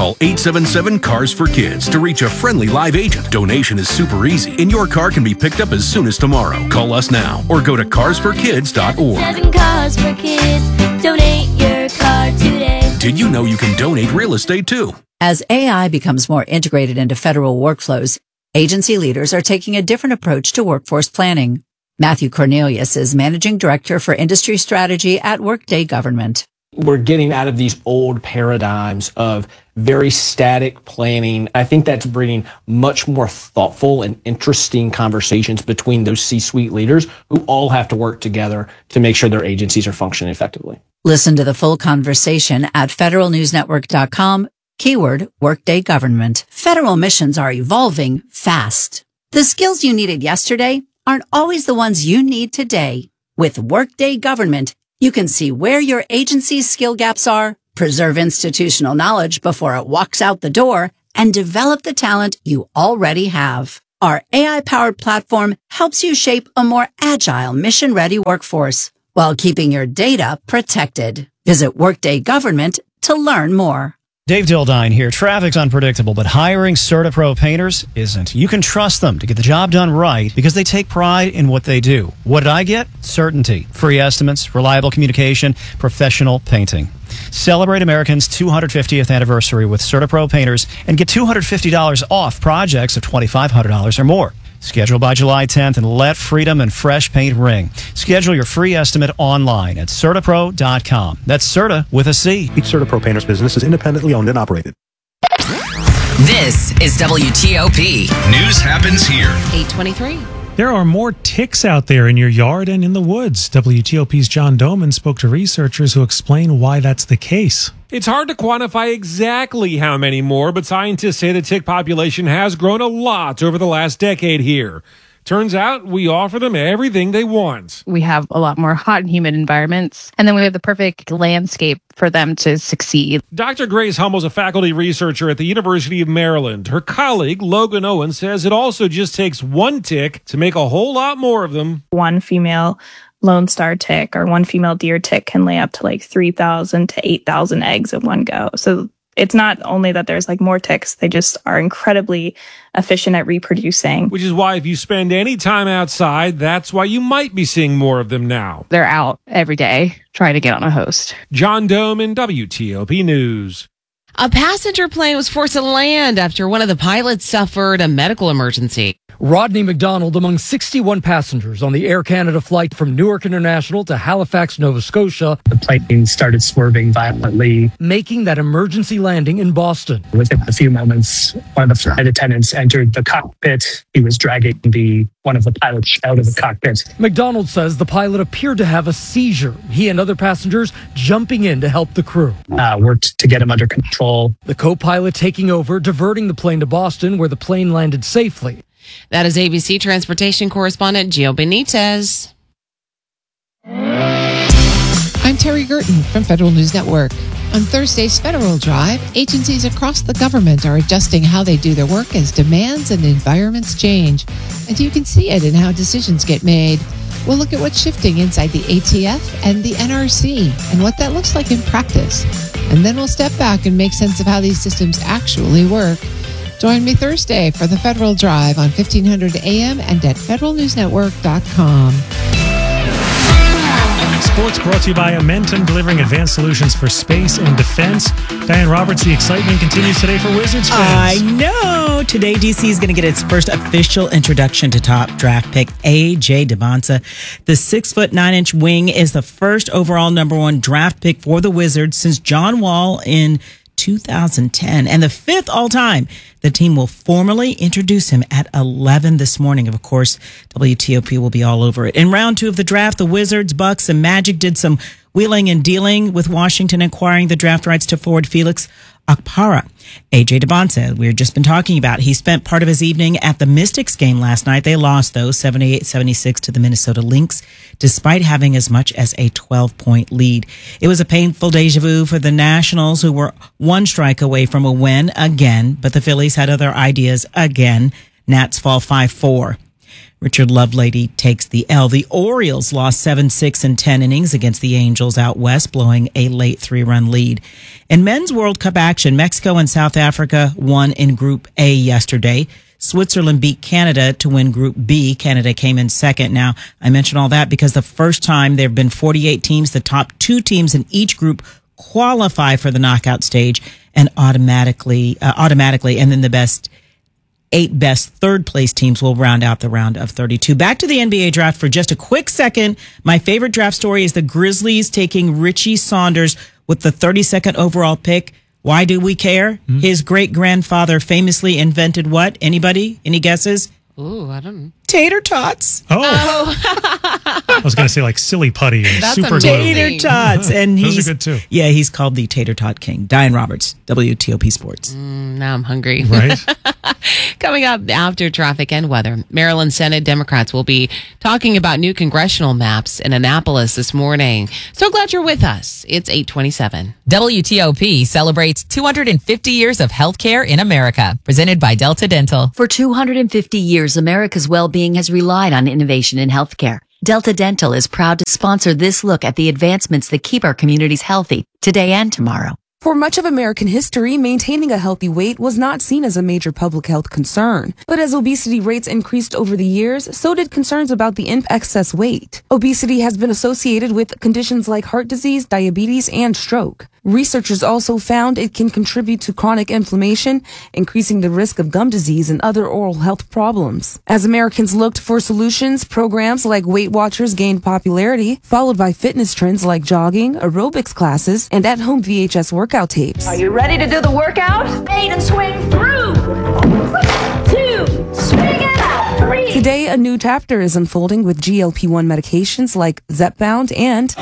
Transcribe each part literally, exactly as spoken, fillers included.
Call eight seven seven, C A R S for Kids to reach a friendly live agent. Donation is super easy, and your car can be picked up as soon as tomorrow. Call us now or go to cars for kids dot org. Seven cars for kids. Donate your car today. Did you know you can donate real estate too? As A I becomes more integrated into federal workflows, agency leaders are taking a different approach to workforce planning. Matthew Cornelius is Managing Director for Industry Strategy at Workday Government. We're getting out of these old paradigms of very static planning. I think that's bringing much more thoughtful and interesting conversations between those C-suite leaders who all have to work together to make sure their agencies are functioning effectively. Listen to the full conversation at federal news network dot com, keyword Workday Government. Federal missions are evolving fast. The skills you needed yesterday aren't always the ones you need today. With Workday Government, you can see where your agency's skill gaps are, preserve institutional knowledge before it walks out the door, and develop the talent you already have. Our A I-powered platform helps you shape a more agile, mission-ready workforce while keeping your data protected. Visit Workday Government to learn more. Dave Dildine here. Traffic's unpredictable, but hiring CertaPro painters isn't. You can trust them to get the job done right because they take pride in what they do. What did I get? Certainty. Free estimates, reliable communication, professional painting. Celebrate Americans' two hundred fiftieth anniversary with CertaPro painters and get two hundred fifty dollars off projects of twenty-five hundred dollars or more. Schedule by July tenth and let freedom and fresh paint ring. Schedule your free estimate online at CertaPro dot com. That's Certa with a C. Each CertaPro painter's business is independently owned and operated. This is W T O P. News happens here. eight twenty-three. There are more ticks out there in your yard and in the woods. W T O P's John Doman spoke to researchers who explain why that's the case. It's hard to quantify exactly how many more, but scientists say the tick population has grown a lot over the last decade here. Turns out we offer them everything they want. We have a lot more hot and humid environments, and then we have the perfect landscape for them to succeed. Doctor Grace Hummel is a faculty researcher at the University of Maryland. Her colleague, Logan Owen, says it also just takes one tick to make a whole lot more of them. One female Lone Star tick or one female deer tick can lay up to like three thousand to eight thousand eggs in one go. So it's not only that there's like more ticks, they just are incredibly efficient at reproducing. Which is why if you spend any time outside, that's why you might be seeing more of them now. They're out every day trying to get on a host. John Doman, W T O P News. A passenger plane was forced to land after one of the pilots suffered a medical emergency. Rodney McDonald among sixty-one passengers on the Air Canada flight from Newark International to Halifax, Nova Scotia. The plane started swerving violently, making that emergency landing in Boston. Within a few moments, one of the flight attendants entered the cockpit. He was dragging the one of the pilots out of the cockpit. McDonald says the pilot appeared to have a seizure. He and other passengers jumping in to help the crew. Uh, worked to get him under control. The co-pilot taking over, diverting the plane to Boston, where the plane landed safely. That is A B C transportation correspondent Gio Benitez. I'm Terry Gerton from Federal News Network. On Thursday's Federal Drive, agencies across the government are adjusting how they do their work as demands and environments change. And you can see it in how decisions get made. We'll look at what's shifting inside the A T F and the N R C and what that looks like in practice. And then we'll step back and make sense of how these systems actually work. Join me Thursday for the Federal Drive on fifteen hundred A M and at federal news network dot com. Sports brought to you by Amentum, delivering advanced solutions for space and defense. Diane Roberts, the excitement continues today for Wizards fans. I know. Today, D C is going to get its first official introduction to top draft pick A J Dybantsa. The six foot nine inch wing is the first overall number one draft pick for the Wizards since John Wall in two thousand ten, and the fifth all time. The team will formally introduce him at eleven this morning. Of course, W T O P will be all over it. In round two of the draft, the Wizards, Bucks, and Magic did some wheeling and dealing with Washington acquiring the draft rights to forward Felix Okpara. A J Dybantsa, we've just been talking about. He spent part of his evening at the Mystics game last night. They lost, though, seventy-eight seventy-six to the Minnesota Lynx, despite having as much as a twelve-point lead. It was a painful deja vu for the Nationals, who were one strike away from a win again, but the Phillies had other ideas again. Nats fall five four. Richard Lovelady takes the L. The Orioles lost seven six in ten innings against the Angels out west, blowing a late three-run lead. In men's World Cup action, Mexico and South Africa won in Group A yesterday. Switzerland beat Canada to win Group B. Canada came in second. Now, I mention all that because the first time there have been forty-eight teams, the top two teams in each group qualify for the knockout stage and automatically, uh, automatically, and then the best eight best third place teams will round out the round of thirty-two. Back to the N B A draft for just a quick second. My favorite draft story is the Grizzlies taking Richie Saunders with the thirty-second overall pick. Why do we care? Mm-hmm. His great grandfather famously invented what? Anybody? Any guesses? Ooh, I don't know. Tater tots. Oh. I was going to say like silly putty and That's super glue. Tater tots. And Those he's are good too. Yeah, he's called the Tater Tot King. Diane Roberts, W T O P Sports. Mm, now I'm hungry. Right. Coming up after traffic and weather, Maryland Senate Democrats will be talking about new congressional maps in Annapolis this morning. So glad you're with us. It's eight twenty-seven. W T O P celebrates two hundred fifty years of healthcare in America, presented by Delta Dental. For two hundred fifty years, America's well-being has relied on innovation in healthcare. Delta Dental is proud to sponsor this look at the advancements that keep our communities healthy today and tomorrow. For much of American history, maintaining a healthy weight was not seen as a major public health concern. But as obesity rates increased over the years, so did concerns about the excess weight. Obesity has been associated with conditions like heart disease, diabetes, and stroke. Researchers also found it can contribute to chronic inflammation, increasing the risk of gum disease and other oral health problems. As Americans looked for solutions, programs like Weight Watchers gained popularity, followed by fitness trends like jogging, aerobics classes, and at-home V H S workout tapes. Are you ready to do the workout? Eight and swing through. Two, swing it out. Three. Today, a new chapter is unfolding with G L P one medications like Zepbound and...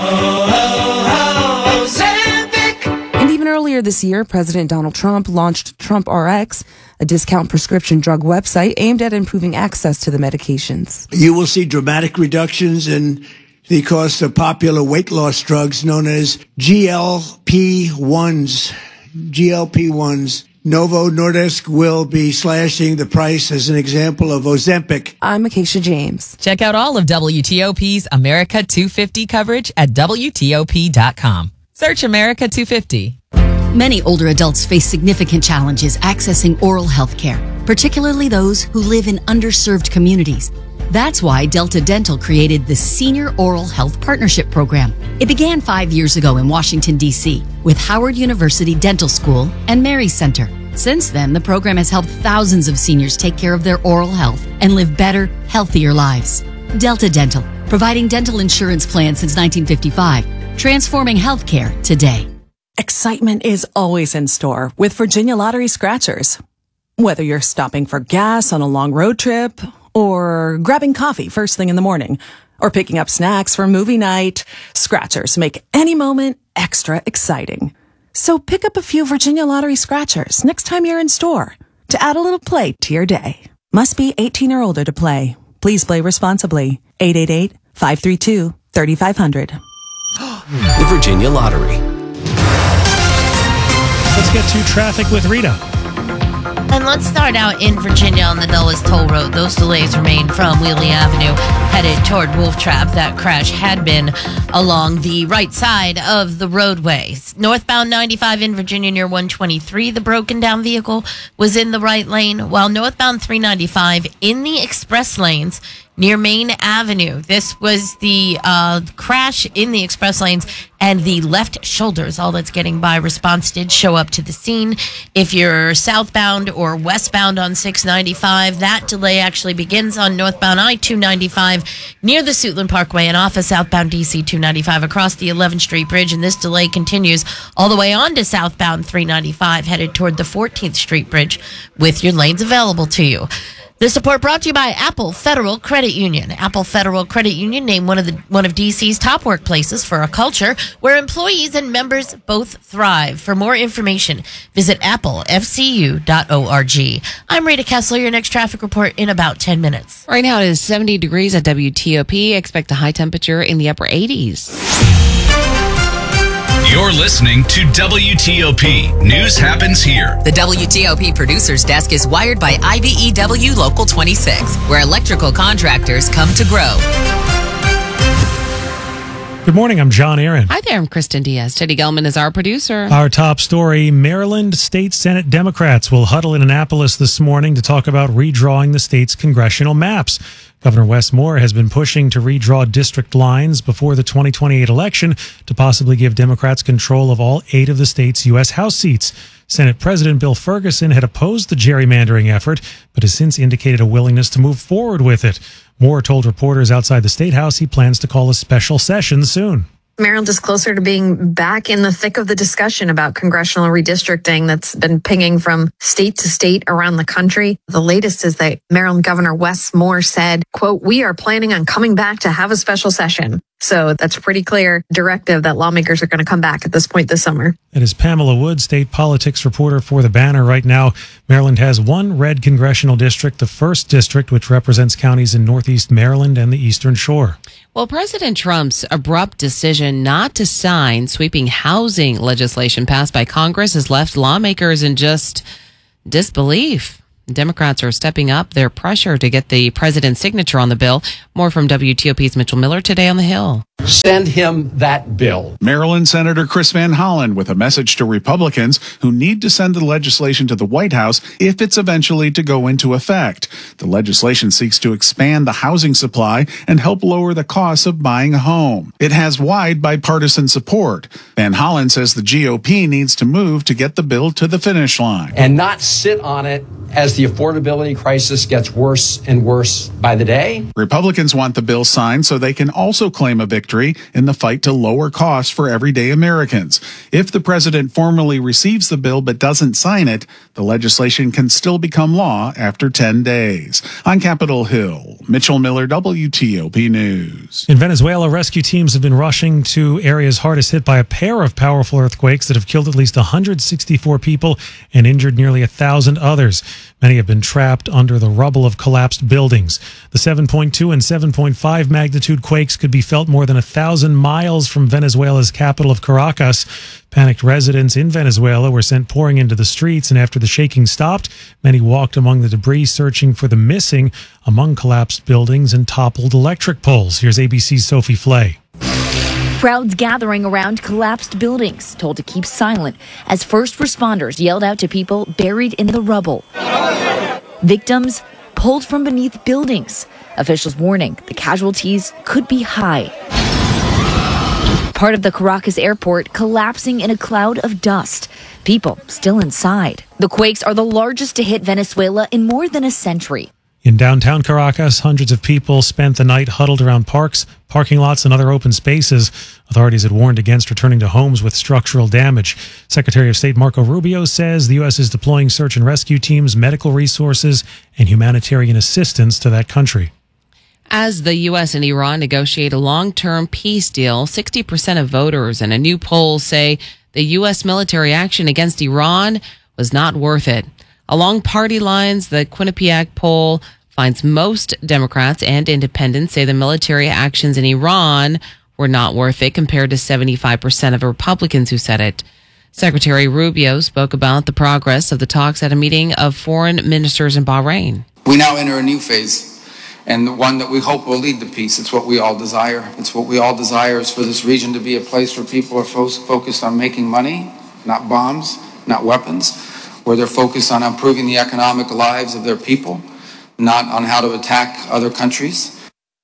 And even earlier this year, President Donald Trump launched Trump R X, a discount prescription drug website aimed at improving access to the medications. You will see dramatic reductions in the cost of popular weight loss drugs known as G L P ones. G L P ones. Novo Nordisk will be slashing the price as an example of Ozempic. I'm Acacia James. Check out all of W T O P's America two fifty coverage at W T O P dot com. Search America two fifty. Many older adults face significant challenges accessing oral health care, particularly those who live in underserved communities. That's why Delta Dental created the Senior Oral Health Partnership Program. It began five years ago in Washington, D C with Howard University Dental School and Mary Center. Since then, the program has helped thousands of seniors take care of their oral health and live better, healthier lives. Delta Dental, providing dental insurance plans since nineteen fifty-five, transforming healthcare today. Excitement is always in store with Virginia Lottery Scratchers. Whether you're stopping for gas on a long road trip, or grabbing coffee first thing in the morning, or picking up snacks for movie night, Scratchers make any moment extra exciting. So pick up a few Virginia Lottery Scratchers next time you're in store to add a little play to your day. Must be eighteen or older to play. Please play responsibly. eight eight eight, five three two, three five zero zero. The Virginia Lottery. Let's get to traffic with Rita. And let's start out in Virginia on the Dulles Toll Road. Those delays remain from Wheelie Avenue headed toward Wolf Trap. That crash had been along the right side of the roadway. Northbound ninety-five in Virginia near one twenty-three, the broken down vehicle was in the right lane, while northbound three ninety-five in the express lanes near Main Avenue. This was the uh, crash in the express lanes and the left shoulder is all that's getting by. Response did show up to the scene. If you're southbound or westbound on six ninety-five, that delay actually begins on northbound I two ninety-five near the Suitland Parkway and off of southbound D C two ninety-five across the eleventh Street Bridge. And this delay continues all the way on to southbound three ninety-five headed toward the fourteenth Street Bridge with your lanes available to you. This report brought to you by Apple Federal Credit Union. Apple Federal Credit Union named one of the one of D C's top workplaces for a culture where employees and members both thrive. For more information, visit apple f c u dot org. I'm Rita Kessler, your next traffic report in about ten minutes. Right now it is seventy degrees at W T O P. Expect a high temperature in the upper eighties. You're listening to W T O P. News happens here. The W T O P producer's desk is wired by I B E W Local twenty-six, where electrical contractors come to grow. Good morning, I'm John Aaron. Hi there, I'm Kristen Diaz. Teddy Gelman is our producer. Our top story, Maryland State Senate Democrats will huddle in Annapolis this morning to talk about redrawing the state's congressional maps. Governor Wes Moore has been pushing to redraw district lines before the twenty twenty-eight election to possibly give Democrats control of all eight of the state's U S House seats. Senate President Bill Ferguson had opposed the gerrymandering effort, but has since indicated a willingness to move forward with it. Moore told reporters outside the State House he plans to call a special session soon. Maryland is closer to being back in the thick of the discussion about congressional redistricting that's been pinging from state to state around the country. The latest is that Maryland Governor Wes Moore said, quote, "We are planning on coming back to have a special session." So that's a pretty clear directive that lawmakers are going to come back at this point this summer. That is Pamela Wood, state politics reporter for The Banner. Right now, Maryland has one red congressional district, the first district, which represents counties in northeast Maryland and the Eastern Shore. Well, President Trump's abrupt decision not to sign sweeping housing legislation passed by Congress has left lawmakers in just disbelief. Democrats are stepping up their pressure to get the president's signature on the bill. More from W T O P's Mitchell Miller today on the Hill. Send him that bill. Maryland Senator Chris Van Hollen with a message to Republicans who need to send the legislation to the White House if it's eventually to go into effect. The legislation seeks to expand the housing supply and help lower the costs of buying a home. It has wide bipartisan support. Van Hollen says the G O P needs to move to get the bill to the finish line. And not sit on it as the affordability crisis gets worse and worse by the day. Republicans want the bill signed so they can also claim a victory in the fight to lower costs for everyday Americans. If the president formally receives the bill but doesn't sign it, the legislation can still become law after ten days. On Capitol Hill, Mitchell Miller, W T O P News. In Venezuela, rescue teams have been rushing to areas hardest hit by a pair of powerful earthquakes that have killed at least one hundred sixty-four people and injured nearly one thousand others. Many have been trapped under the rubble of collapsed buildings. The seven point two and seven point five magnitude quakes could be felt more than a thousand miles from Venezuela's capital of Caracas. Panicked residents in Venezuela were sent pouring into the streets, and after the shaking stopped, many walked among the debris searching for the missing among collapsed buildings and toppled electric poles. Here's A B C's Sophie Flay. Crowds gathering around collapsed buildings, told to keep silent as first responders yelled out to people buried in the rubble. Victims pulled from beneath buildings. Officials warning the casualties could be high. Part of the Caracas airport collapsing in a cloud of dust. People still inside. The quakes are the largest to hit Venezuela in more than a century. In downtown Caracas, hundreds of people spent the night huddled around parks, parking lots, and other open spaces. Authorities had warned against returning to homes with structural damage. Secretary of State Marco Rubio says the U S is deploying search and rescue teams, medical resources, and humanitarian assistance to that country. As the U S and Iran negotiate a long-term peace deal, sixty percent of voters in a new poll say the U S military action against Iran was not worth it. Along party lines, the Quinnipiac poll finds most Democrats and independents say the military actions in Iran were not worth it, compared to seventy-five percent of Republicans who said it. Secretary Rubio spoke about the progress of the talks at a meeting of foreign ministers in Bahrain. We now enter a new phase, and the one that we hope will lead to peace. It's what we all desire. It's what we all desire is for this region to be a place where people are fo- focused on making money, not bombs, not weapons, where they're focused on improving the economic lives of their people, not on how to attack other countries.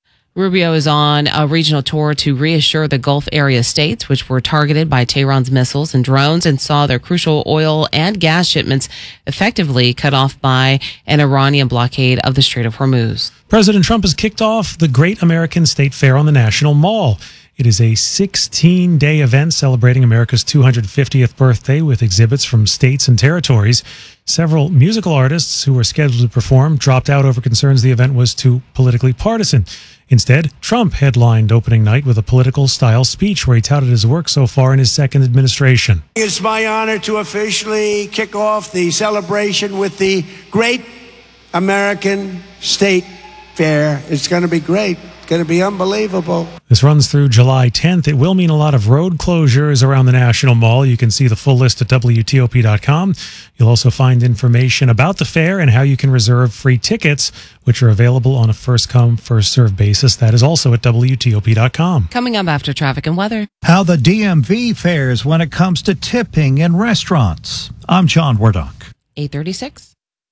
Rubio is on a regional tour to reassure the Gulf area states, which were targeted by Tehran's missiles and drones and saw their crucial oil and gas shipments effectively cut off by an Iranian blockade of the Strait of Hormuz. President Trump has kicked off the Great American State Fair on the National Mall. It is a sixteen-day event celebrating America's two hundred fiftieth birthday with exhibits from states and territories. Several musical artists who were scheduled to perform dropped out over concerns the event was too politically partisan. Instead, Trump headlined opening night with a political-style speech where he touted his work so far in his second administration. It's my honor to officially kick off the celebration with the Great American State Fair. It's going to be great. Going to be unbelievable. This runs through July tenth. It will mean a lot of road closures around the National Mall. You can see the full list at W T O P dot com. You'll also find information about the fair and how you can reserve free tickets, which are available on a first-come, first-served basis. That is also at W T O P dot com. Coming up after traffic and weather. How the D M V fares when it comes to tipping in restaurants. I'm John Wardock. eight thirty-six.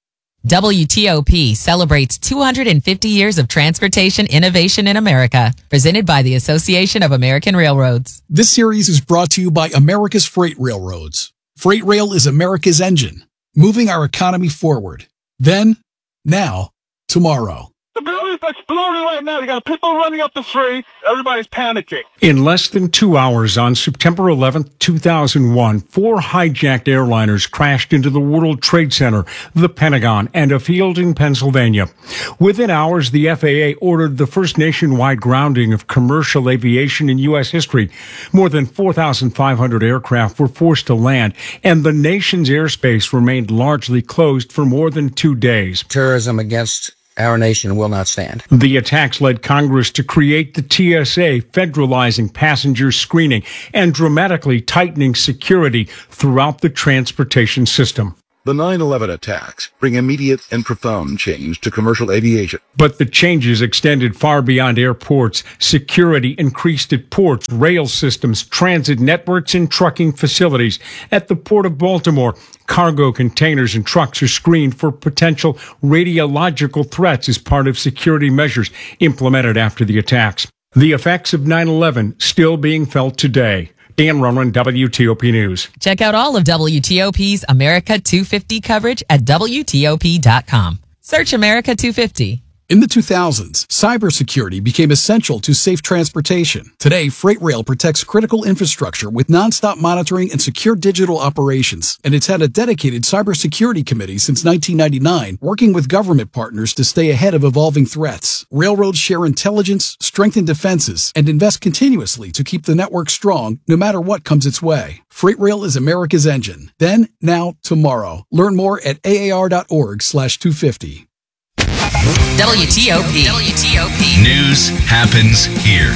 W T O P celebrates two hundred fifty years of transportation innovation in America, presented by the Association of American Railroads. This series is brought to you by America's Freight Railroads. Freight Rail is America's engine, moving our economy forward. Then, now, tomorrow. The building's exploding right now. You got people running up the street. Everybody's panicking. In less than two hours on September eleventh, two thousand one, four hijacked airliners crashed into the World Trade Center, the Pentagon, and a field in Pennsylvania. Within hours, the F A A ordered the first nationwide grounding of commercial aviation in U S history. More than four thousand five hundred aircraft were forced to land, and the nation's airspace remained largely closed for more than two days. Terrorism against our nation will not stand. The attacks led Congress to create the T S A, federalizing passenger screening and dramatically tightening security throughout the transportation system. The nine eleven attacks bring immediate and profound change to commercial aviation. But the changes extended far beyond airports. Security increased at ports, rail systems, transit networks, and trucking facilities. At the Port of Baltimore, cargo containers and trucks are screened for potential radiological threats as part of security measures implemented after the attacks. The effects of nine eleven still being felt today. Dan Runman, W T O P News. Check out all of W T O P's America two fifty coverage at W T O P dot com. Search America two fifty. In the two thousands, cybersecurity became essential to safe transportation. Today, Freight Rail protects critical infrastructure with nonstop monitoring and secure digital operations. And it's had a dedicated cybersecurity committee since nineteen ninety-nine, working with government partners to stay ahead of evolving threats. Railroads share intelligence, strengthen defenses, and invest continuously to keep the network strong no matter what comes its way. Freight Rail is America's engine. Then, now, tomorrow. Learn more at A A R dot org slash two fifty. W T O P. W T O P. News happens here.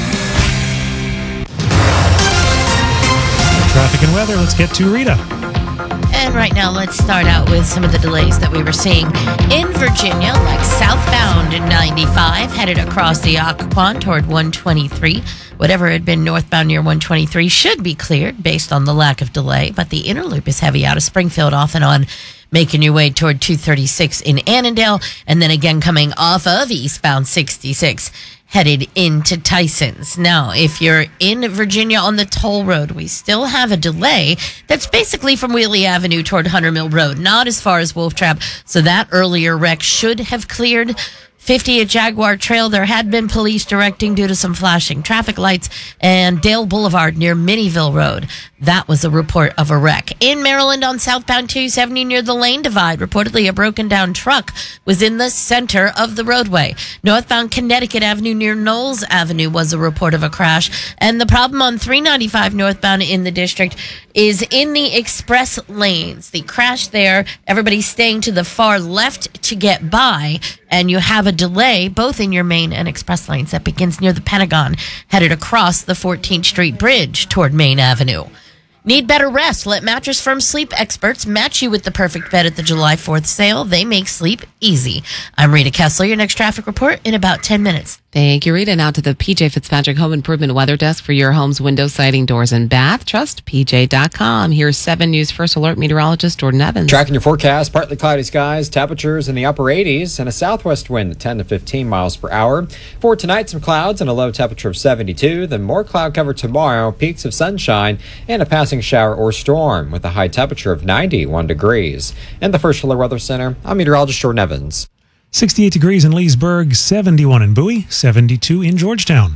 Traffic and weather. Let's get to Rita. And right now, let's start out with some of the delays that we were seeing in Virginia, like southbound ninety-five, headed across the Occoquan toward one twenty-three. Whatever had been northbound near one twenty-three should be cleared based on the lack of delay, but the inner loop is heavy out of Springfield off and on, making your way toward two thirty-six in Annandale, and then again coming off of eastbound sixty-six, headed into Tysons. Now, if you're in Virginia on the toll road, we still have a delay that's basically from Wheelie Avenue toward Hunter Mill Road, not as far as Wolf Trap, so that earlier wreck should have cleared. fifty at Jaguar Trail, there had been police directing due to some flashing traffic lights, and Dale Boulevard near Minnieville Road. That was a report of a wreck. In Maryland on southbound two seventy near the Lane Divide, reportedly a broken down truck was in the center of the roadway. Northbound Connecticut Avenue near Knowles Avenue was a report of a crash. And the problem on three ninety-five northbound in the district is in the express lanes. The crash there, everybody's staying to the far left to get by, and you have a delay both in your main and express lanes that begins near the Pentagon, headed across the fourteenth Street Bridge toward Main Avenue. Need better rest? Let Mattress Firm sleep experts match you with the perfect bed at the July fourth sale. They make sleep easy. I'm Rita Kessler. Your next traffic report in about ten minutes. Thank you, Rita. Now to the P J Fitzpatrick Home Improvement Weather Desk for your home's window, siding, doors, and bath. Trust P J dot com. Here's seven News First Alert meteorologist Jordan Evans. Tracking your forecast, partly cloudy skies, temperatures in the upper eighties, and a southwest wind at ten to fifteen miles per hour. For tonight, some clouds and a low temperature of seventy-two. Then more cloud cover tomorrow, peaks of sunshine, and a passing shower or storm with a high temperature of ninety-one degrees. In the First Alert Weather Center, I'm meteorologist Jordan Evans. sixty-eight degrees in Leesburg, seventy-one in Bowie, seventy-two in Georgetown.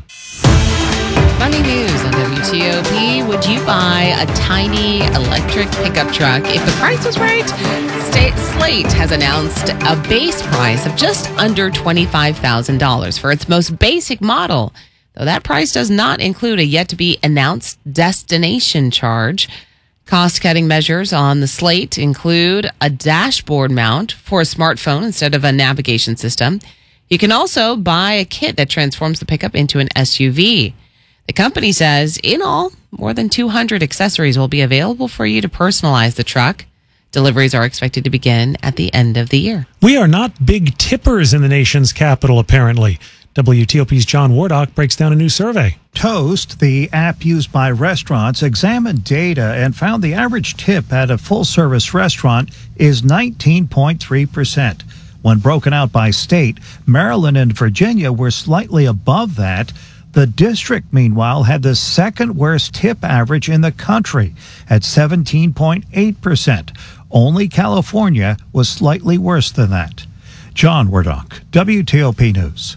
Funny news on W T O P. Would you buy a tiny electric pickup truck if the price was right? State Slate has announced a base price of just under twenty-five thousand dollars for its most basic model, though that price does not include a yet-to-be-announced destination charge. Cost-cutting measures on the Slate include a dashboard mount for a smartphone instead of a navigation system, You can also buy a kit that transforms the pickup into an S U V. The company says, in all, more than two hundred accessories will be available for you to personalize the truck. Deliveries are expected to begin at the end of the year. We are not big tippers in the nation's capital, apparently. W T O P's John Wardock breaks down a new survey. Toast, the app used by restaurants, examined data and found the average tip at a full-service restaurant is nineteen point three percent. When broken out by state, Maryland and Virginia were slightly above that. The district, meanwhile, had the second worst tip average in the country at seventeen point eight percent. Only California was slightly worse than that. John Wardock, W T O P News.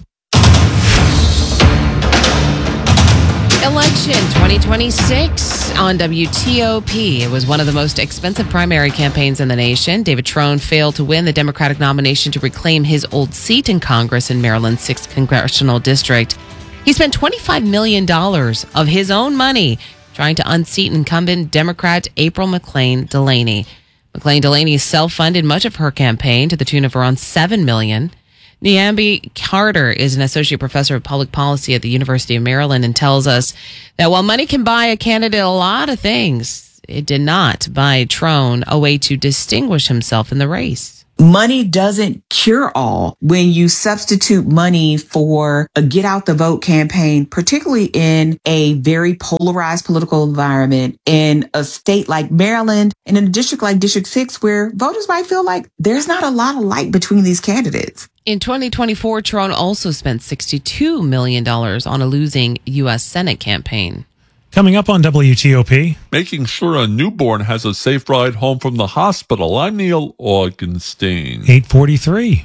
Election twenty twenty-six on W T O P. It was one of the most expensive primary campaigns in the nation. David Trone failed to win the Democratic nomination to reclaim his old seat in Congress in Maryland's sixth Congressional District. He spent twenty-five million dollars of his own money trying to unseat incumbent Democrat April McClain Delaney. McClain Delaney self-funded much of her campaign to the tune of around seven million dollars. Niambi Carter is an associate professor of public policy at the University of Maryland and tells us that while money can buy a candidate a lot of things, it did not buy Trone a way to distinguish himself in the race. Money doesn't cure all. When you substitute money for a get out the vote campaign, particularly in a very polarized political environment in a state like Maryland and in a district like District six, where voters might feel like there's not a lot of light between these candidates. In twenty twenty-four, Trone also spent sixty-two million dollars on a losing U S Senate campaign. Coming up on W T O P. Making sure a newborn has a safe ride home from the hospital. I'm Neil Augenstein. eight forty-three.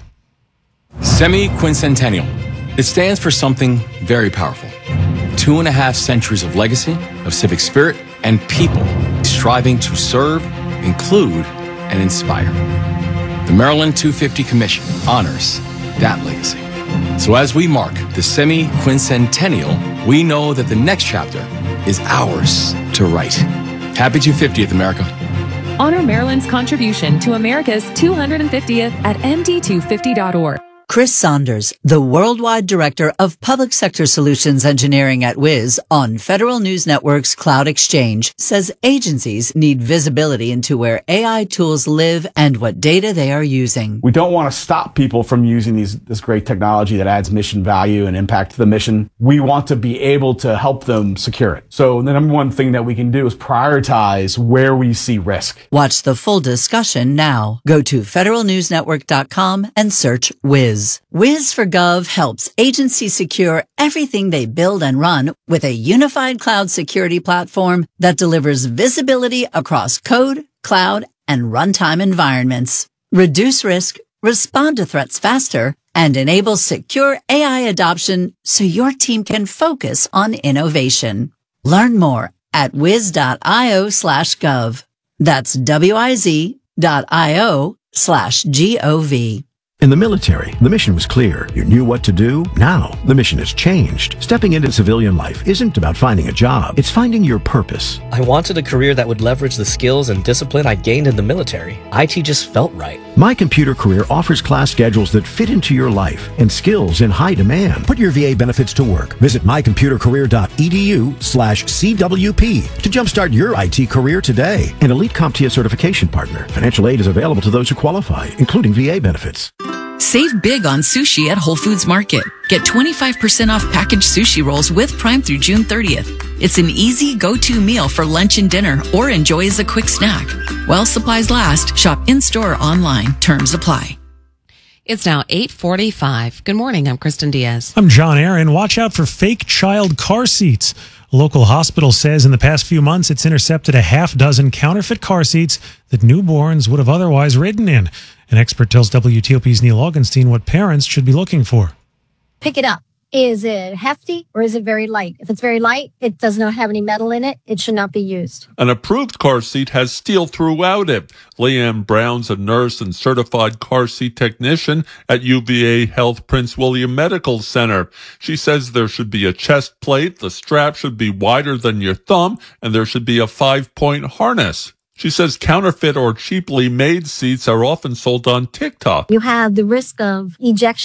Semi-quincentennial. It stands for something very powerful. Two and a half centuries of legacy, of civic spirit, and people striving to serve, include, and inspire. The Maryland two fifty Commission honors that legacy. So as we mark the semi-quincentennial, we know that the next chapter is ours to write. Happy two hundred fiftieth, America. Honor Maryland's contribution to America's two hundred fiftieth at M D two fifty dot org. Chris Saunders, the Worldwide Director of Public Sector Solutions Engineering at Wiz on Federal News Network's Cloud Exchange, says agencies need visibility into where A I tools live and what data they are using. We don't want to stop people from using these, this great technology that adds mission value and impact to the mission. We want to be able to help them secure it. So the number one thing that we can do is prioritize where we see risk. Watch the full discussion now. Go to federal news network dot com and search Wiz. Wiz for Gov helps agencies secure everything they build and run with a unified cloud security platform that delivers visibility across code, cloud, and runtime environments. Reduce risk, respond to threats faster, and enable secure A I adoption so your team can focus on innovation. Learn more at wiz.io slash gov. That's W-I-Z dot I-O slash G-O-V. In the military, the mission was clear. You knew what to do. Now, the mission has changed. Stepping into civilian life isn't about finding a job. It's finding your purpose. I wanted a career that would leverage the skills and discipline I gained in the military. I T just felt right. My Computer Career offers class schedules that fit into your life and skills in high demand. Put your V A benefits to work. Visit my computer career dot e d u slash C W P to jumpstart your I T career today. An elite CompTIA certification partner. Financial aid is available to those who qualify, including V A benefits. Save big on sushi at Whole Foods Market. Get twenty-five percent off packaged sushi rolls with Prime through June thirtieth. It's an easy go-to meal for lunch and dinner or enjoy as a quick snack. While supplies last, shop in-store or online. Terms apply. It's now eight forty-five. Good morning. I'm Kristen Diaz. I'm John Aaron. Watch out for fake child car seats. A local hospital says in the past few months it's intercepted a half dozen counterfeit car seats that newborns would have otherwise ridden in. An expert tells W T O P's Neil Augenstein what parents should be looking for. Pick it up. Is it hefty or is it very light? If it's very light, it does not have any metal in it. It should not be used. An approved car seat has steel throughout it. Leanne Brown's a nurse and certified car seat technician at U V A Health Prince William Medical Center. She says there should be a chest plate, the strap should be wider than your thumb, and there should be a five-point harness. She says counterfeit or cheaply made seats are often sold on TikTok. You have the risk of ejection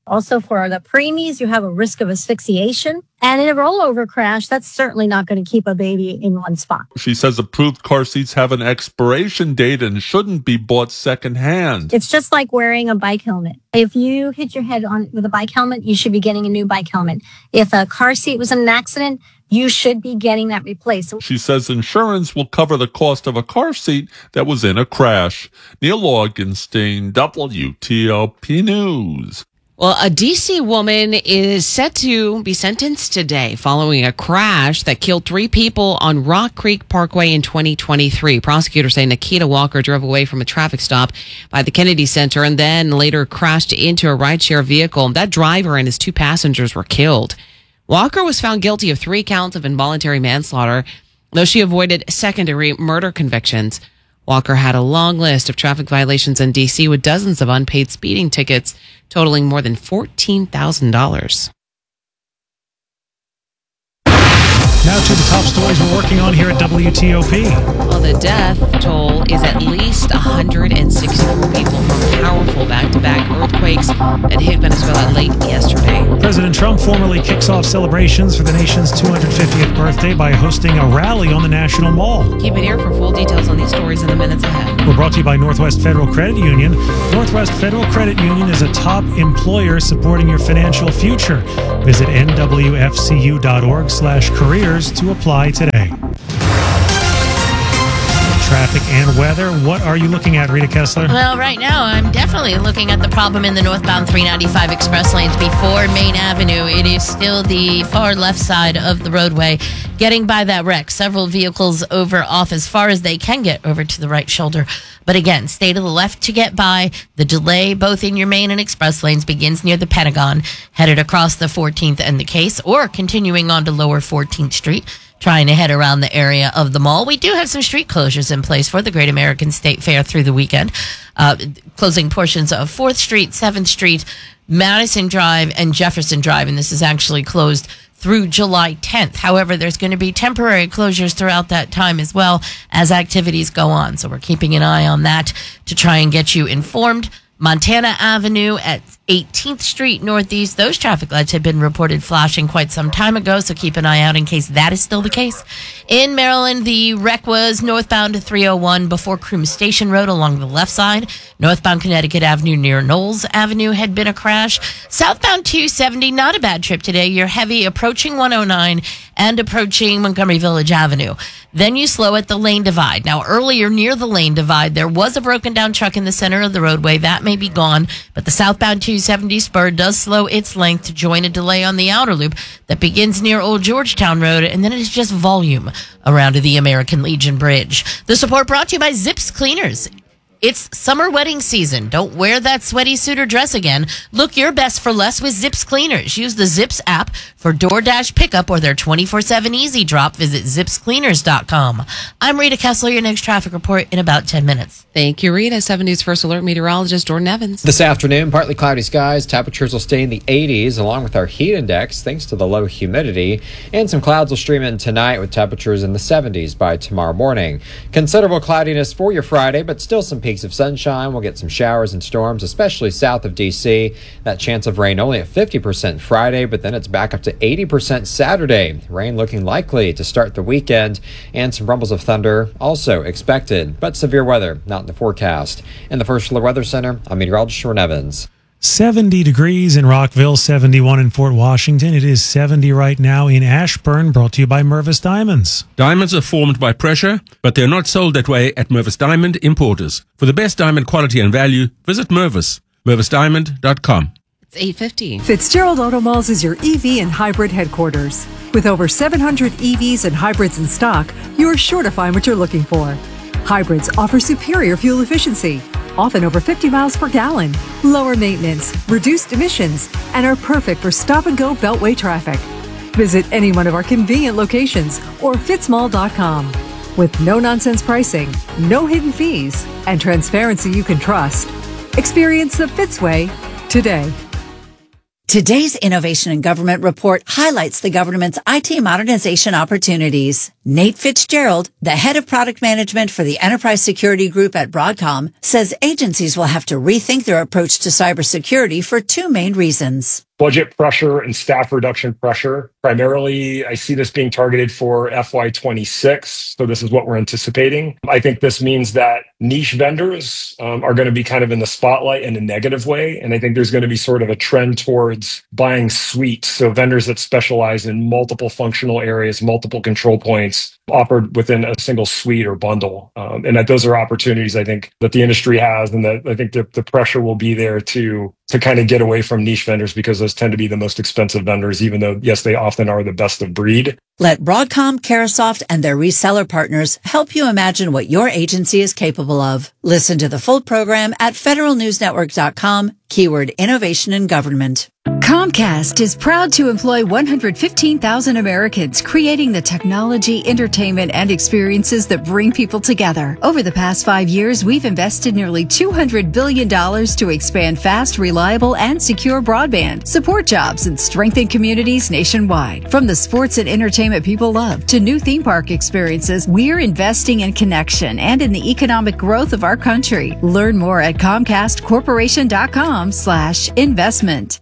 Also, for the preemies, you have a risk of asphyxiation. And in a rollover crash, that's certainly not going to keep a baby in one spot. She says approved car seats have an expiration date and shouldn't be bought secondhand. It's just like wearing a bike helmet. If you hit your head on with a bike helmet, you should be getting a new bike helmet. If a car seat was in an accident, you should be getting that replaced. She says insurance will cover the cost of a car seat that was in a crash. Neil Augenstein, W T O P News. Well, a D C woman is set to be sentenced today following a crash that killed three people on Rock Creek Parkway in twenty twenty-three. Prosecutors say Nikita Walker drove away from a traffic stop by the Kennedy Center and then later crashed into a rideshare vehicle. That driver and his two passengers were killed. Walker was found guilty of three counts of involuntary manslaughter, though she avoided second-degree murder convictions. Walker had a long list of traffic violations in D C with dozens of unpaid speeding tickets totaling more than fourteen thousand dollars. Now to the top stories we're working on here at W T O P. Well, the death toll is at least one hundred sixty-four people from powerful back-to-back earthquakes that hit Venezuela late yesterday. President Trump formally kicks off celebrations for the nation's two hundred fiftieth birthday by hosting a rally on the National Mall. Keep it here for full details on these stories in the minutes ahead. We're brought to you by Northwest Federal Credit Union. Northwest Federal Credit Union is a top employer supporting your financial future. Visit N W F C U dot org slash careers to apply today. Traffic and weather. What are you looking at, Rita Kessler? Well, right now, I'm definitely looking at the problem in the northbound three ninety-five express lanes before Main Avenue. It is still the far left side of the roadway. Getting by that wreck, several vehicles over off as far as they can get over to the right shoulder. But again, stay to the left to get by. The delay, both in your main and express lanes, begins near the Pentagon, headed across the fourteenth and the Case, or continuing on to Lower fourteenth Street. Trying to head around the area of the mall. We do have some street closures in place for the Great American State Fair through the weekend. Uh, closing portions of fourth Street, seventh Street, Madison Drive, and Jefferson Drive. And this is actually closed through July tenth. However, there's going to be temporary closures throughout that time as well as activities go on. So we're keeping an eye on that to try and get you informed. Montana Avenue at eighteenth Street Northeast. Those traffic lights had been reported flashing quite some time ago, so keep an eye out in case that is still the case. In Maryland, the wreck was northbound to three oh one before Croom Station Road along the left side. Northbound Connecticut Avenue near Knowles Avenue had been a crash. Southbound two seventy, not a bad trip today. You're heavy approaching one oh nine and approaching Montgomery Village Avenue. Then you slow at the lane divide. Now, earlier near the lane divide, there was a broken down truck in the center of the roadway. That may be gone, but the southbound two seventy spur does slow its length to join a delay on the outer loop that begins near Old Georgetown Road, and then it is just volume around to the American Legion Bridge. The support brought to you by Zips Cleaners. It's summer wedding season. Don't wear that sweaty suit or dress again. Look your best for less with Zips Cleaners. Use the Zips app for DoorDash pickup or their twenty-four seven Easy Drop. Visit zips cleaners dot com. I'm Rita Kessler, your next traffic report in about ten minutes. Thank you, Rita. seven News First Alert meteorologist Jordan Evans. This afternoon, partly cloudy skies. Temperatures will stay in the eighties along with our heat index thanks to the low humidity. And some clouds will stream in tonight with temperatures in the seventies by tomorrow morning. Considerable cloudiness for your Friday, but still some peaks of sunshine. We'll get some showers and storms, especially south of D C. That chance of rain only at fifty percent Friday, but then it's back up to eighty percent Saturday. Rain looking likely to start the weekend, and some rumbles of thunder also expected, but severe weather not in the forecast. In the First Alert Weather Center, I'm meteorologist Jordan Evans. seventy degrees in Rockville, seventy-one in Fort Washington. It is seventy right now in Ashburn, brought to you by Mervis Diamonds. Diamonds are formed by pressure, but they're not sold that way at Mervis Diamond Importers. For the best diamond quality and value, visit Mervis, mervis diamond dot com. It's eight fifty. Fitzgerald Auto Malls is your E V and hybrid headquarters. With over seven hundred E Vs and hybrids in stock, you're sure to find what you're looking for. Hybrids offer superior fuel efficiency, often over fifty miles per gallon, lower maintenance, reduced emissions, and are perfect for stop-and-go beltway traffic. Visit any one of our convenient locations or fitzmall dot com. With no-nonsense pricing, no hidden fees, and transparency you can trust. Experience the Fitz way today. Today's Innovation in Government report highlights the government's I T modernization opportunities. Nate Fitzgerald, the head of product management for the enterprise security group at Broadcom, says agencies will have to rethink their approach to cybersecurity for two main reasons. Budget pressure and staff reduction pressure. Primarily, I see this being targeted for F Y twenty-six. So this is what we're anticipating. I think this means that niche vendors um, are going to be kind of in the spotlight in a negative way. And I think there's going to be sort of a trend towards buying suites. So vendors that specialize in multiple functional areas, multiple control points offered within a single suite or bundle. Um, and that those are opportunities I think that the industry has, and that I think the, the pressure will be there to to kind of get away from niche vendors, because those tend to be the most expensive vendors, even though, yes, they often are the best of breed. Let Broadcom, Carahsoft, and their reseller partners help you imagine what your agency is capable of. Listen to the full program at federal news network dot com, keyword innovation and government. Comcast is proud to employ one hundred fifteen thousand Americans, creating the technology, entertainment, and experiences that bring people together. Over the past five years, we've invested nearly two hundred billion dollars to expand fast, reliable, and secure broadband, support jobs, and strengthen communities nationwide. From the sports and entertainment people love to new theme park experiences, we're investing in connection and in the economic growth of our country. Learn more at comcast corporation dot com slash investment.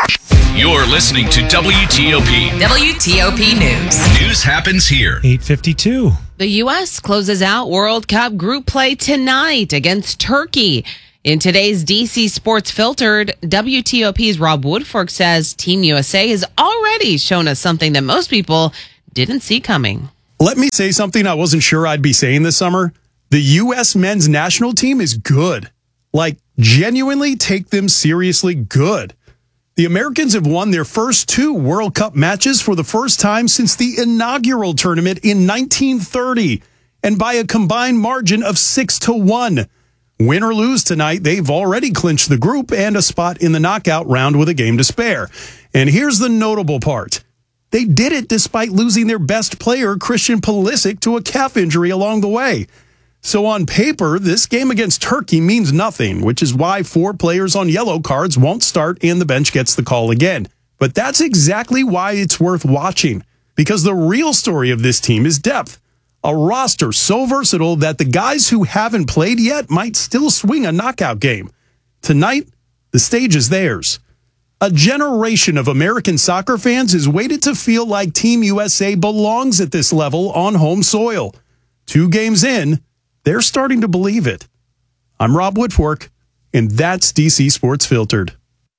You're listening to W T O P. W T O P News. News happens here. eight fifty-two. The U S closes out World Cup group play tonight against Turkey. In today's D C Sports Filtered, W T O P's Rob Woodfork says Team U S A has already shown us something that most people didn't see coming. Let me say something I wasn't sure I'd be saying this summer. The U S men's national team is good. Like, genuinely take them seriously good. The Americans have won their first two World Cup matches for the first time since the inaugural tournament in nineteen thirty, and by a combined margin of six to one. Win or lose tonight, they've already clinched the group and a spot in the knockout round with a game to spare. And here's the notable part. They did it despite losing their best player, Christian Pulisic, to a calf injury along the way. So on paper, this game against Turkey means nothing, which is why four players on yellow cards won't start and the bench gets the call again. But that's exactly why it's worth watching, because the real story of this team is depth. A roster so versatile that the guys who haven't played yet might still swing a knockout game. Tonight, the stage is theirs. A generation of American soccer fans is waited to feel like Team U S A belongs at this level on home soil. Two games in, they're starting to believe it. I'm Rob Woodfork, and that's D C Sports Filtered.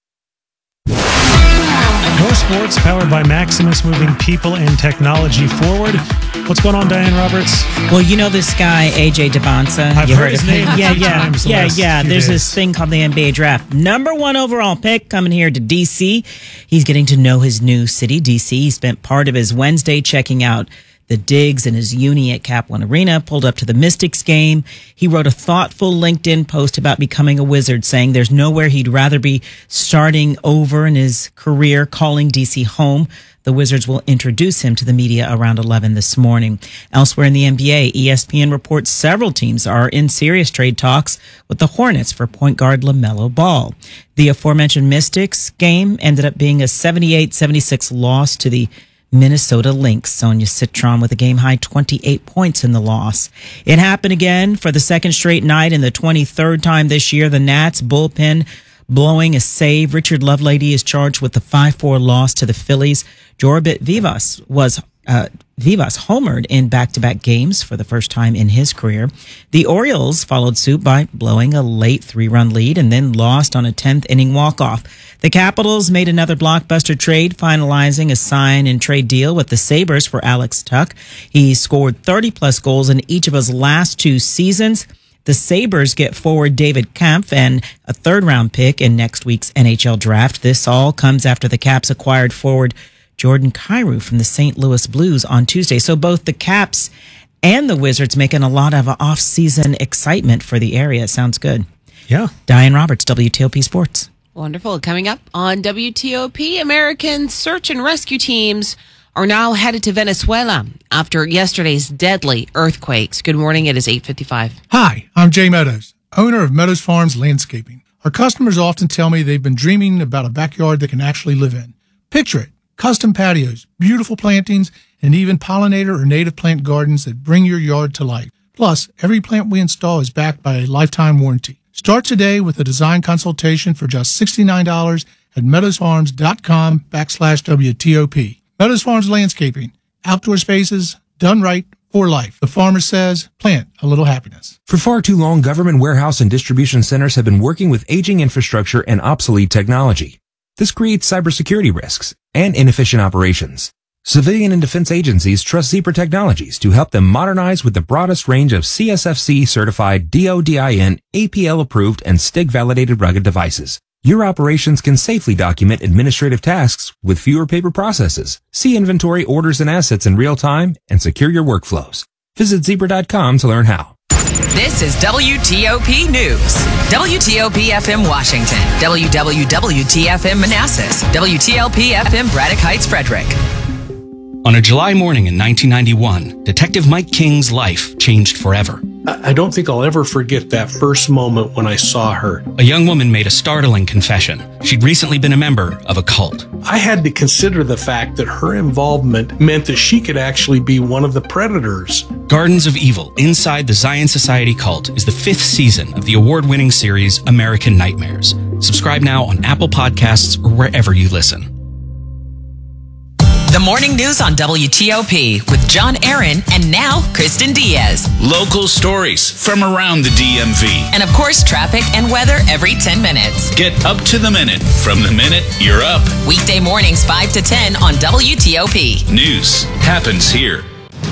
More sports powered by Maximus, moving people and technology forward. What's going on, Diane Roberts? Well, you know this guy, A J Debonsa. I've you heard his name a Yeah, few yeah, times the yeah, last yeah. few There's days. this thing called the N B A Draft. Number one overall pick coming here to D C. He's getting to know his new city, D C. He spent part of his Wednesday checking out the digs in his uni at Cap One Arena, pulled up to the Mystics game. He wrote a thoughtful LinkedIn post about becoming a Wizard, saying there's nowhere he'd rather be starting over in his career, calling D C home. The Wizards will introduce him to the media around eleven this morning. Elsewhere in the N B A, E S P N reports several teams are in serious trade talks with the Hornets for point guard LaMelo Ball. The aforementioned Mystics game ended up being a seventy-eight seventy-six loss to the Minnesota Lynx. Sonia Citron with a game-high twenty-eight points in the loss. It happened again for the second straight night and the twenty-third time this year. The Nats bullpen blowing a save. Richard Lovelady is charged with the five four loss to the Phillies. Jorbit Vivas was uh, Vivas homered in back-to-back games for the first time in his career. The Orioles followed suit by blowing a late three-run lead and then lost on a tenth inning walk-off. The Capitals made another blockbuster trade, finalizing a sign and trade deal with the Sabres for Alex Tuch. He scored thirty-plus goals in each of his last two seasons. The Sabres get forward David Kampf and a third-round pick in next week's N H L draft. This all comes after the Caps acquired forward Jordan Kyrou from the Saint Louis Blues on Tuesday. So both the Caps and the Wizards making a lot of off-season excitement for the area. Sounds good. Yeah. Diane Roberts, W T O P Sports. Wonderful. Coming up on W T O P, American search and rescue teams are now headed to Venezuela after yesterday's deadly earthquakes. Good morning. It is eight fifty-five. Hi, I'm Jay Meadows, owner of Meadows Farms Landscaping. Our customers often tell me they've been dreaming about a backyard they can actually live in. Picture it. custom patios, beautiful plantings, and even pollinator or native plant gardens that bring your yard to life. Plus, every plant we install is backed by a lifetime warranty. Start today with a design consultation for just sixty-nine dollars at meadowsfarms.com backslash WTOP. Meadows Farms Landscaping. Outdoor spaces done right for life. The farmer says, plant a little happiness. For far too long, government warehouse and distribution centers have been working with aging infrastructure and obsolete technology. This creates cybersecurity risks and inefficient operations. Civilian and defense agencies trust Zebra Technologies to help them modernize with the broadest range of C S F C-certified D O D I N, A P L-approved, and S T I G-validated rugged devices. Your operations can safely document administrative tasks with fewer paper processes, see inventory, orders, and assets in real time, and secure your workflows. Visit zebra dot com to learn how. This is W T O P News. W T O P F M Washington. W W W T F M Manassas. W T L P F M Braddock Heights, Frederick. On a July morning in nineteen ninety-one, Detective Mike King's life changed forever. I don't think I'll ever forget that first moment when I saw her. A young woman made a startling confession. She'd recently been a member of a cult. I had to consider the fact that her involvement meant that she could actually be one of the predators. Gardens of Evil, Inside the Zion Society Cult is the fifth season of the award-winning series American Nightmares. Subscribe now on Apple Podcasts or wherever you listen. The morning news on W T O P with John Aaron and now Kristen Diaz. Local stories from around the D M V. And of course, traffic and weather every ten minutes. Get up to the minute from the minute you're up. Weekday mornings five to ten on W T O P. News happens here.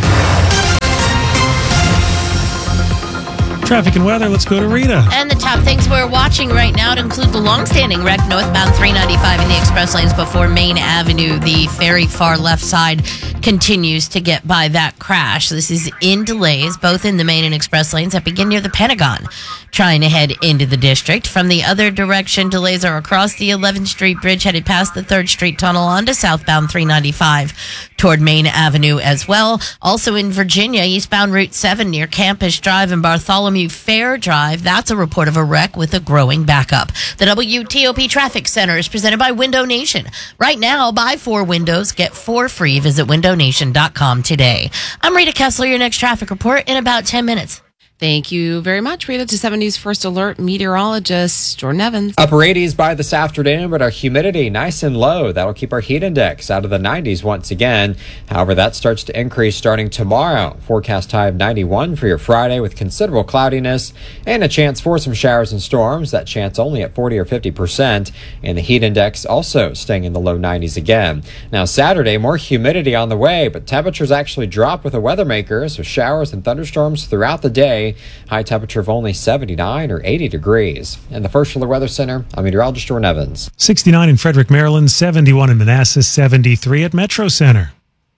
Traffic and weather, let's go to Rita. And the top things we're watching right now to include the long-standing wreck northbound three ninety-five in the express lanes before Main Avenue. The very far left side continues to get by that crash. This is in delays, both in the main and express lanes that begin near the Pentagon, trying to head into the district. From the other direction, delays are across the eleventh Street Bridge, headed past the third Street Tunnel onto southbound three ninety-five toward Main Avenue as well. Also in Virginia, eastbound Route seven near Campus Drive and Bartholomew Fair Drive. That's a report of a wreck with a growing backup. The W T O P Traffic Center is presented by Window Nation. Right now, buy four windows, get four free. Visit window nation dot com today. I'm Rita Kessler, your next traffic report in about ten minutes. Thank you very much, Rita. To seven News First Alert meteorologist Jordan Evans. Upper eighties by this afternoon, but our humidity nice and low. That'll keep our heat index out of the nineties once again. However, that starts to increase starting tomorrow. Forecast high of ninety-one for your Friday with considerable cloudiness and a chance for some showers and storms. That chance only at forty or fifty percent. And the heat index also staying in the low nineties again. Now, Saturday, more humidity on the way, but temperatures actually drop with the weather makers with showers and thunderstorms throughout the day. High temperature of only seventy-nine or eighty degrees. In the First Alert Weather Center, I'm meteorologist Jordan Evans. sixty-nine in Frederick, Maryland, seventy-one in Manassas, seventy-three at Metro Center.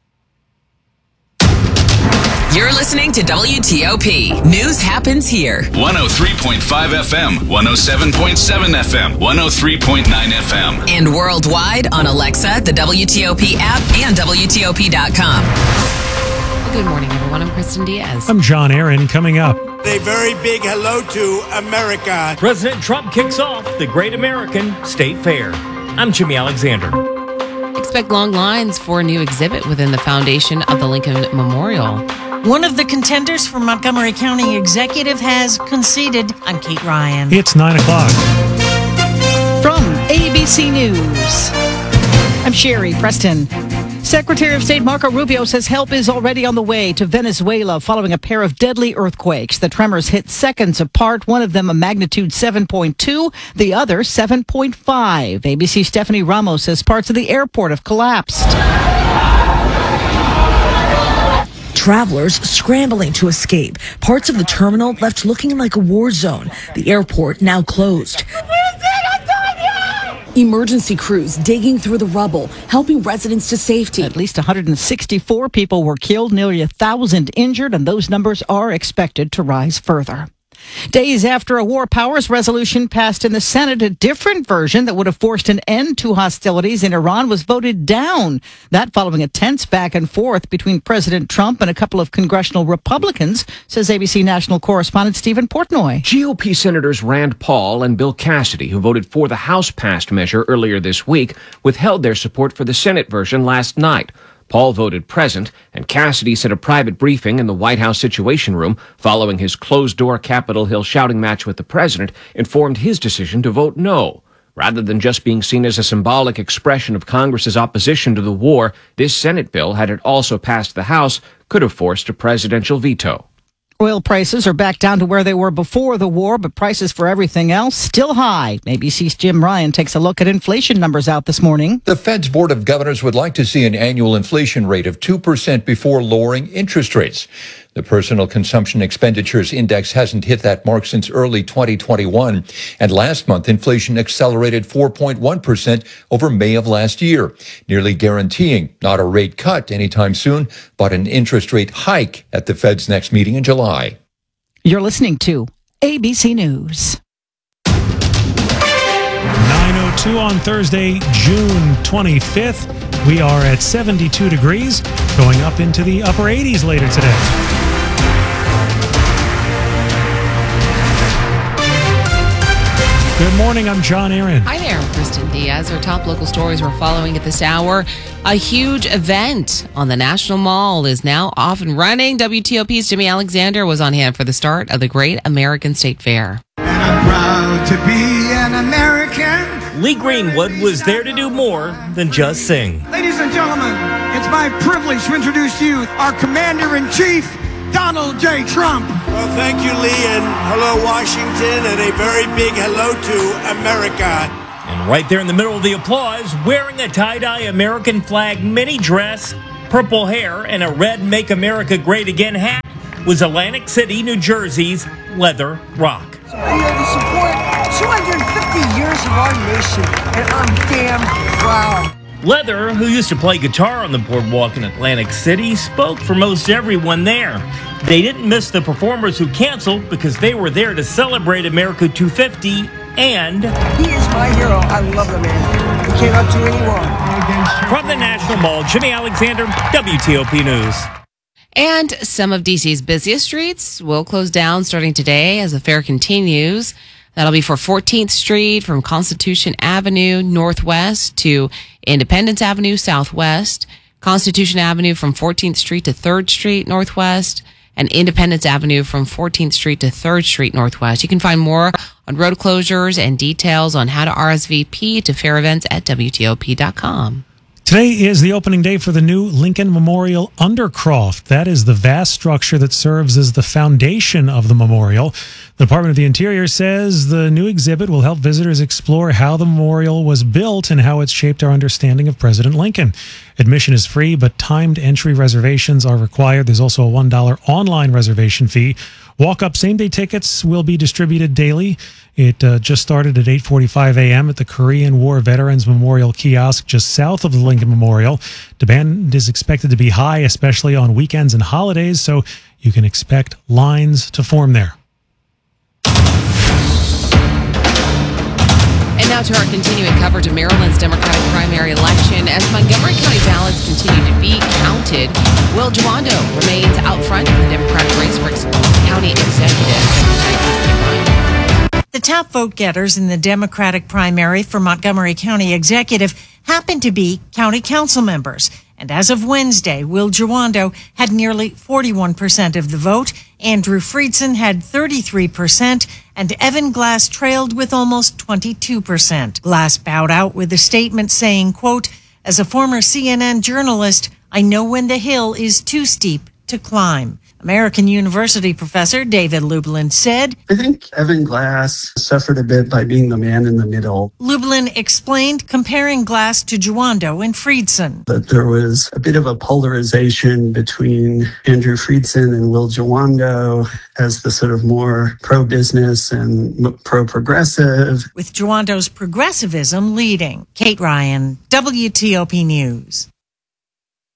You're listening to W T O P. News happens here. one oh three point five F M, one oh seven point seven F M, one oh three point nine F M. And worldwide on Alexa, the W T O P app, and W T O P dot com. Good morning, everyone. I'm Kristen Diaz. I'm John Aaron. Coming up, a very big hello to America. President Trump kicks off the Great American State Fair. I'm Jimmy Alexander. Expect long lines for a new exhibit within the foundation of the Lincoln Memorial. One of the contenders for Montgomery County Executive has conceded. I'm Kate Ryan. It's nine o'clock. From A B C News, I'm Sherry Preston. Secretary of State Marco Rubio says help is already on the way to Venezuela following a pair of deadly earthquakes. The tremors hit seconds apart, one of them a magnitude seven point two, the other seven point five. A B C's Stephanie Ramos says parts of the airport have collapsed. Travelers scrambling to escape. Parts of the terminal left looking like a war zone. The airport now closed. Emergency crews digging through the rubble, helping residents to safety. At least one hundred sixty-four people were killed, nearly one thousand injured, and those numbers are expected to rise further. Days after a war powers resolution passed in the Senate, a different version that would have forced an end to hostilities in Iran was voted down. That following a tense back and forth between President Trump and a couple of congressional Republicans, says A B C national correspondent Stephen Portnoy. G O P Senators Rand Paul and Bill Cassidy, who voted for the House-passed measure earlier this week, withheld their support for the Senate version last night. Paul voted present, and Cassidy said a private briefing in the White House Situation Room following his closed-door Capitol Hill shouting match with the president informed his decision to vote no. Rather than just being seen as a symbolic expression of Congress's opposition to the war, this Senate bill, had it also passed the House, could have forced a presidential veto. Oil prices are back down to where they were before the war, but prices for everything else still high. A B C's Jim Ryan takes a look at inflation numbers out this morning. The Fed's Board of Governors would like to see an annual inflation rate of two percent before lowering interest rates. The Personal Consumption Expenditures Index hasn't hit that mark since early twenty twenty-one. And last month, inflation accelerated four point one percent over May of last year, nearly guaranteeing not a rate cut anytime soon, but an interest rate hike at the Fed's next meeting in July. You're listening to A B C News. nine oh two on Thursday, June twenty-fifth. We are at seventy-two degrees, going up into the upper eighties later today. Good morning, I'm John Aaron. Hi there, I'm Kristen Diaz. Our top local stories we're following at this hour. A huge event on the National Mall is now off and running. W T O P's Jimmy Alexander was on hand for the start of the Great American State Fair. And I'm proud to be an American. Lee Greenwood was there to do more than just sing. Ladies and gentlemen, it's my privilege to introduce to you our Commander-in-Chief, Donald J. Trump. Well, thank you, Lee, and hello, Washington, and a very big hello to America. And right there in the middle of the applause, wearing a tie-dye American flag mini dress, purple hair, and a red Make America Great Again hat was Atlantic City, New Jersey's Leather Rock. So I'm here to support two hundred fifty years of our nation, and I'm damn proud. Leather, who used to play guitar on the boardwalk in Atlantic City, spoke for most everyone there. They didn't miss the performers who canceled because they were there to celebrate America two fifty, and he is my hero. I love the man. He cannot do any wrong. From the National Mall, Jimmy Alexander, W T O P News. And some of D C's busiest streets will close down starting today as the fair continues. That'll be for fourteenth Street from Constitution Avenue northwest to Independence Avenue southwest, Constitution Avenue from fourteenth Street to third Street northwest, and Independence Avenue from fourteenth Street to third Street northwest. You can find more on road closures and details on how to R S V P to fair events at W T O P dot com. Today is the opening day for the new Lincoln Memorial Undercroft. That is the vast structure that serves as the foundation of the memorial. The Department of the Interior says the new exhibit will help visitors explore how the memorial was built and how it's shaped our understanding of President Lincoln. Admission is free, but timed entry reservations are required. There's also a one dollar online reservation fee. Walk-up same-day tickets will be distributed daily. It uh, just started at eight forty-five a.m. at the Korean War Veterans Memorial Kiosk just south of the Lincoln Memorial. Demand is expected to be high, especially on weekends and holidays, so you can expect lines to form there. And now to our continuing coverage of Maryland's Democratic primary election. As Montgomery County ballots continue to be counted, Will Juando remains out front in the Democratic race for county executive. The top vote getters in the Democratic primary for Montgomery County Executive happen to be county council members. And as of Wednesday, Will Juando had nearly forty-one percent of the vote, Andrew Friedson had thirty-three percent, and Evan Glass trailed with almost twenty-two percent. Glass bowed out with a statement saying, quote, "As a former C N N journalist, I know when the hill is too steep to climb." American University professor David Lublin said, I think Evan Glass suffered a bit by being the man in the middle. Lublin explained, comparing Glass to Juando and Friedson. That there was a bit of a polarization between Andrew Friedson and Will Juando as the sort of more pro-business and pro-progressive. With Juando's progressivism leading. Kate Ryan, W T O P News.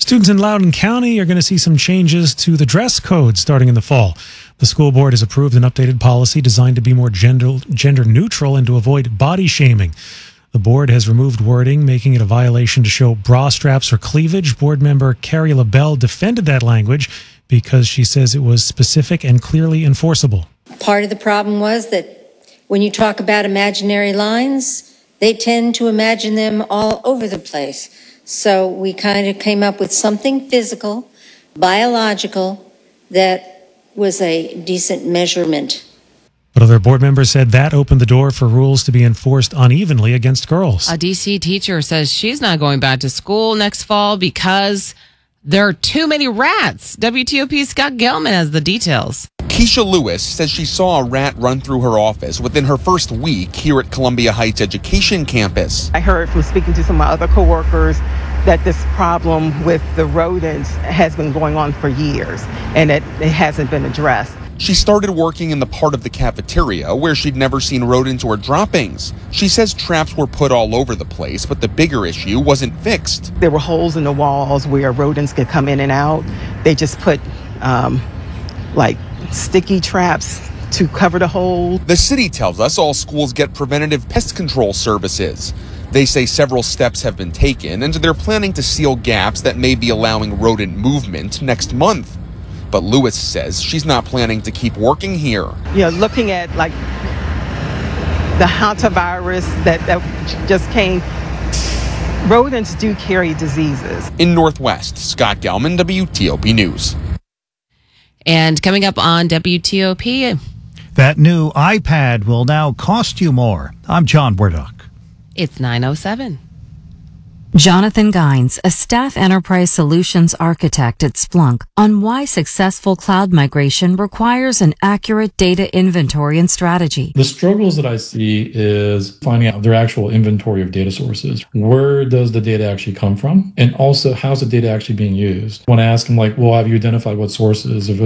Students in Loudoun County are going to see some changes to the dress code starting in the fall. The school board has approved an updated policy designed to be more gender, gender neutral and to avoid body shaming. The board has removed wording, making it a violation to show bra straps or cleavage. Board member Carrie LaBelle defended that language because she says it was specific and clearly enforceable. Part of the problem was that when you talk about imaginary lines, they tend to imagine them all over the place. So we kind of came up with something physical, biological, that was a decent measurement. But other board members said that opened the door for rules to be enforced unevenly against girls. A D C teacher says she's not going back to school next fall because there are too many rats. W T O P's Scott Gelman has the details. Keisha Lewis says she saw a rat run through her office within her first week here at Columbia Heights Education Campus. I heard from speaking to some of my other coworkers that this problem with the rodents has been going on for years and that it hasn't been addressed. She started working in the part of the cafeteria where she'd never seen rodents or droppings. She says traps were put all over the place, but the bigger issue wasn't fixed. There were holes in the walls where rodents could come in and out. They just put um, like sticky traps to cover the hole. The city tells us all schools get preventative pest control services. They say several steps have been taken, and they're planning to seal gaps that may be allowing rodent movement next month. But Lewis says she's not planning to keep working here. You know, looking at like the hantavirus that, that just came, rodents do carry diseases. In Northwest, Scott Gelman, W T O P News. And coming up on W T O P, that new iPad will now cost you more. I'm John Burdock. It's nine oh seven. Jonathan Gines, a staff enterprise solutions architect at Splunk, on why successful cloud migration requires an accurate data inventory and strategy. The struggles that I see is finding out their actual inventory of data sources. Where does the data actually come from? And also, how's the data actually being used? When I ask them, like, well, have you identified what sources of